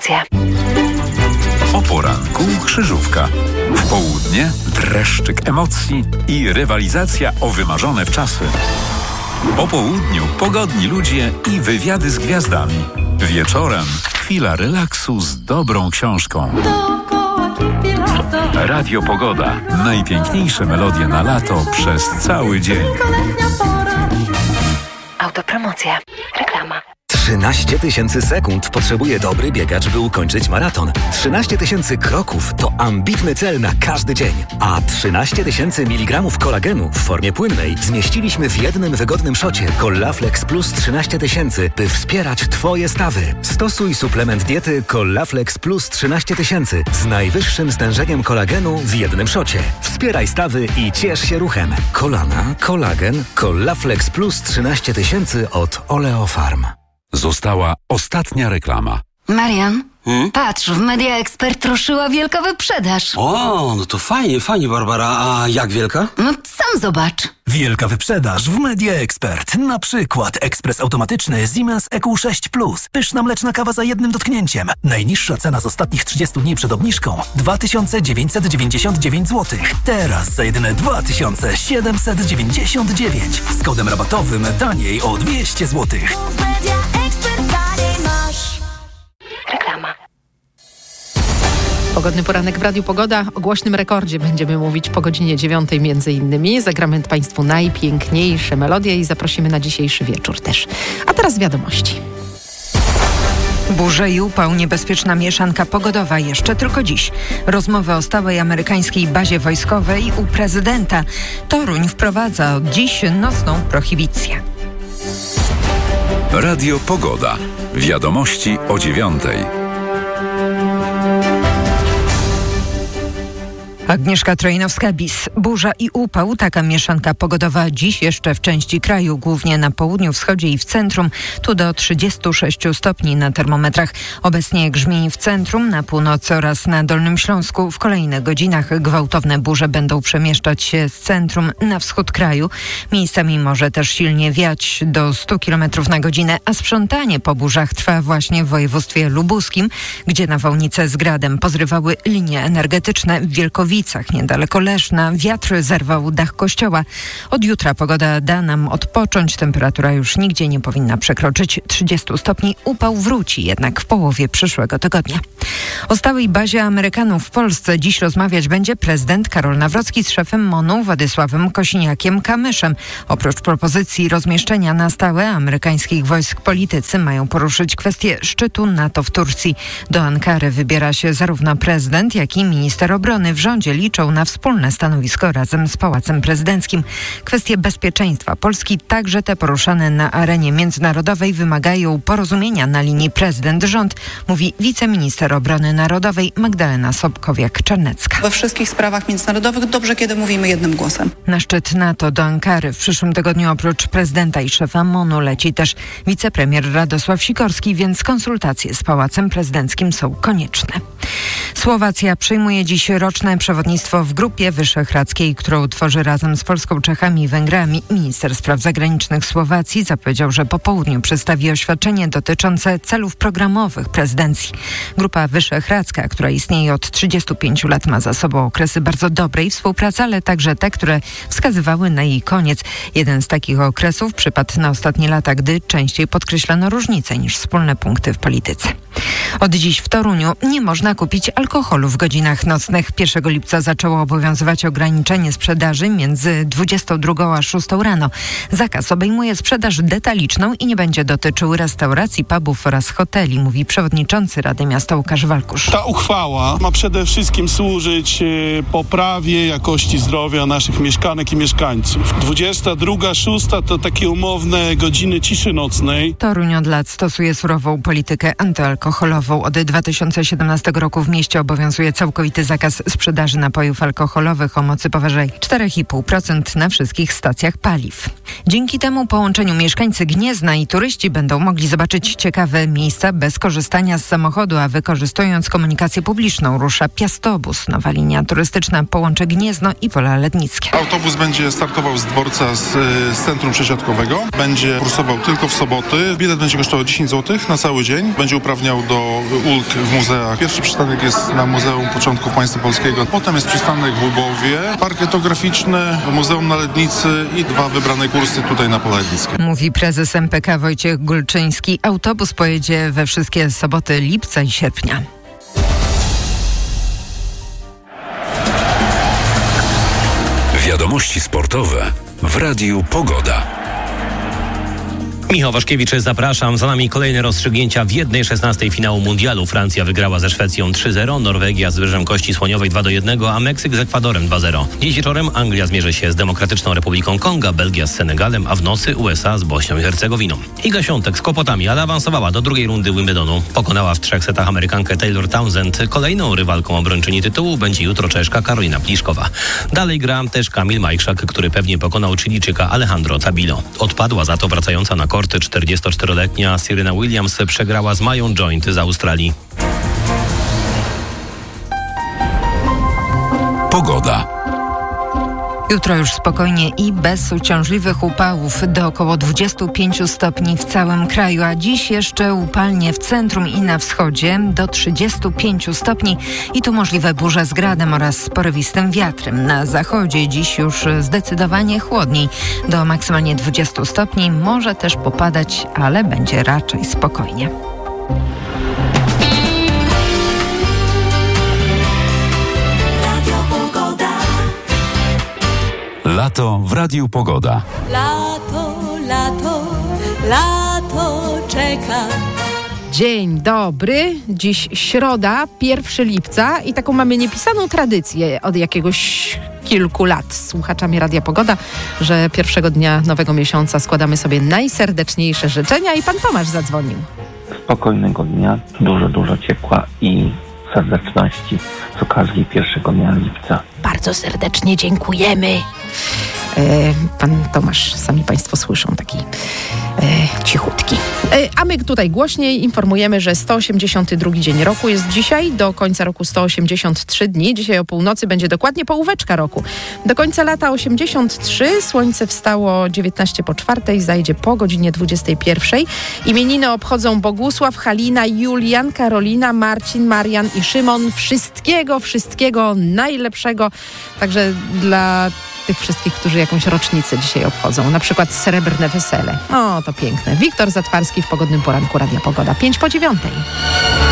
Autopromocje. O poranku krzyżówka. W południe dreszczyk emocji i rywalizacja o wymarzone wczasy. Po południu pogodni ludzie i wywiady z gwiazdami. Wieczorem chwila relaksu z dobrą książką. Radio Pogoda. Najpiękniejsze melodie na lato przez cały dzień. Autopromocje. Reklama. 13 000 sekund potrzebuje dobry biegacz, by ukończyć maraton. 13 000 kroków to ambitny cel na każdy dzień. A 13 000 mg kolagenu w formie płynnej zmieściliśmy w jednym wygodnym szocie Collaflex Plus 13 000, by wspierać Twoje stawy. Stosuj suplement diety Collaflex Plus 13 000 z najwyższym stężeniem kolagenu w jednym szocie. Wspieraj stawy i ciesz się ruchem. Kolana, kolagen, Collaflex Plus 13 000 od Oleofarm. Została ostatnia reklama. Marian, patrz, w Media Expert ruszyła wielka wyprzedaż. O, no to fajnie, Barbara. A jak wielka? No sam zobacz. Wielka wyprzedaż w Media Expert. Na przykład ekspres automatyczny Siemens EQ6 Plus. Pyszna mleczna kawa za jednym dotknięciem. Najniższa cena z ostatnich 30 dni przed obniżką 2999 zł. Teraz za jedyne 2799. Z kodem rabatowym taniej o 200 zł. Reklama. Pogodny poranek w Radiu Pogoda. O głośnym rekordzie będziemy mówić po godzinie 9 między innymi. Zagramy Państwu najpiękniejsze melodie i zaprosimy na dzisiejszy wieczór też. A teraz wiadomości. Burze i upał, niebezpieczna mieszanka pogodowa jeszcze tylko dziś. Rozmowy o stałej amerykańskiej bazie wojskowej u prezydenta. Toruń wprowadza od dziś nocną prohibicję. Radio Pogoda. Wiadomości o 9. Agnieszka Trojnowska-Bis. Burza i upał, taka mieszanka pogodowa dziś jeszcze w części kraju, głównie na południu, wschodzie i w centrum. Tu do 36 stopni na termometrach. Obecnie grzmi w centrum, na północy oraz na Dolnym Śląsku. W kolejnych godzinach gwałtowne burze będą przemieszczać się z centrum na wschód kraju. Miejscami może też silnie wiać do 100 km na godzinę, a sprzątanie po burzach trwa właśnie w województwie lubuskim, gdzie nawałnice z gradem pozrywały linie energetyczne w Wielkowicach, niedaleko Leszna. Wiatr zerwał dach kościoła. Od jutra pogoda da nam odpocząć. Temperatura już nigdzie nie powinna przekroczyć 30 stopni. Upał wróci jednak w połowie przyszłego tygodnia. O stałej bazie Amerykanów w Polsce dziś rozmawiać będzie prezydent Karol Nawrocki z szefem MON-u Władysławem Kosiniakiem-Kamyszem. Oprócz propozycji rozmieszczenia na stałe amerykańskich wojsk, politycy mają poruszyć kwestię szczytu NATO w Turcji. Do Ankary wybiera się zarówno prezydent, jak i minister obrony. W rządzie liczą na wspólne stanowisko razem z Pałacem Prezydenckim. Kwestie bezpieczeństwa Polski, także te poruszane na arenie międzynarodowej, wymagają porozumienia na linii prezydent-rząd, mówi wiceminister obrony narodowej Magdalena Sobkowiak-Czarnecka. We wszystkich sprawach międzynarodowych dobrze, kiedy mówimy jednym głosem. Na szczyt NATO do Ankary w przyszłym tygodniu oprócz prezydenta i szefa MON-u leci też wicepremier Radosław Sikorski, więc konsultacje z Pałacem Prezydenckim są konieczne. Słowacja przyjmuje dziś roczne przewodnictwo w Grupie Wyszehradzkiej, którą tworzy razem z Polską, Czechami i Węgrami. Minister spraw zagranicznych Słowacji zapowiedział, że po południu przedstawi oświadczenie dotyczące celów programowych prezydencji. Grupa Wyszehradzka, która istnieje od 35 lat, ma za sobą okresy bardzo dobrej współpracy, ale także te, które wskazywały na jej koniec. Jeden z takich okresów przypadł na ostatnie lata, gdy częściej podkreślano różnice niż wspólne punkty w polityce. Od dziś w Toruniu nie można kupić alkoholu w godzinach nocnych. 1 lipca zaczęło obowiązywać ograniczenie sprzedaży między 22 a 6 rano. Zakaz obejmuje sprzedaż detaliczną i nie będzie dotyczył restauracji, pubów oraz hoteli, mówi przewodniczący Rady Miasta Łukasz Walkusz. Ta uchwała ma przede wszystkim służyć poprawie jakości zdrowia naszych mieszkanek i mieszkańców. 22, 6 to takie umowne godziny ciszy nocnej. Toruń od lat stosuje surową politykę antyalkoholową. Od 2017 roku w mieście obowiązuje całkowity zakaz sprzedaży napojów alkoholowych o mocy powyżej 4,5% na wszystkich stacjach paliw. Dzięki temu połączeniu mieszkańcy Gniezna i turyści będą mogli zobaczyć ciekawe miejsca bez korzystania z samochodu, a wykorzystując komunikację publiczną rusza Piastobus. Nowa linia turystyczna połączy Gniezno i Pola Lednickie. Autobus będzie startował z dworca z centrum przesiadkowego. Będzie kursował tylko w soboty. Bilet będzie kosztował 10 zł na cały dzień. Będzie uprawniał do ulg w muzeach. Pierwszy przystanek jest na Muzeum Początków Państwa Polskiego, potem jest przystanek w Łubowie, park etnograficzny, Muzeum na Lednicy i 2 wybrane kursy tutaj na Pole Lednickie. Mówi prezes MPK Wojciech Gulczyński. Autobus pojedzie we wszystkie soboty lipca i sierpnia. Wiadomości sportowe w Radiu Pogoda. Michał Waszkiewicz, zapraszam. Za nami kolejne rozstrzygnięcia w 1/16 finału mundialu. Francja wygrała ze Szwecją 3-0, Norwegia z Wybrzeżem Kości Słoniowej 2-1, a Meksyk z Ekwadorem 2-0. Dziś wieczorem Anglia zmierzy się z Demokratyczną Republiką Konga, Belgia z Senegalem, a w nocy USA z Bośnią i Hercegowiną. Iga Świątek z kłopotami, ale awansowała do drugiej rundy Wimbledonu. Pokonała w 3 setach Amerykankę Taylor Townsend. Kolejną rywalką obrończyni tytułu będzie jutro Czeszka Karolina Pliszkowa. Dalej gra też Kamil Majchrzak, który pewnie pokonał Chilijczyka Alejandro Tabilo. Odpadła za to wracająca na korty 44-letnia Serena Williams przegrała z Mają Joint z Australii. Pogoda. Jutro już spokojnie i bez uciążliwych upałów do około 25 stopni w całym kraju, a dziś jeszcze upalnie w centrum i na wschodzie do 35 stopni i tu możliwe burze z gradem oraz porywistym wiatrem. Na zachodzie dziś już zdecydowanie chłodniej, do maksymalnie 20 stopni, może też popadać, ale będzie raczej spokojnie. Lato w Radiu Pogoda. Lato, lato, lato czeka. Dzień dobry. Dziś środa, 1 lipca i taką mamy niepisaną tradycję od jakiegoś kilku lat z słuchaczami Radia Pogoda, że pierwszego dnia nowego miesiąca składamy sobie najserdeczniejsze życzenia i pan Tomasz zadzwonił. Spokojnego dnia, dużo ciepła i serdeczności z okazji pierwszego dnia lipca. Bardzo serdecznie dziękujemy. Pan Tomasz, sami państwo słyszą, taki cichutki. A my tutaj głośniej informujemy, że 182 dzień roku jest dzisiaj, do końca roku 183 dni. Dzisiaj o północy będzie dokładnie połóweczka roku. Do końca lata 83, słońce wstało 19:04, zajdzie po godzinie 21. Imieniny obchodzą Bogusław, Halina, Julian, Karolina, Marcin, Marian i Szymon. Wszystkiego najlepszego. Także dla tych wszystkich, którzy jakąś rocznicę dzisiaj obchodzą. Na przykład srebrne wesele. O, to piękne. Wiktor Zatwarski w pogodnym poranku Radia Pogoda. 5:09.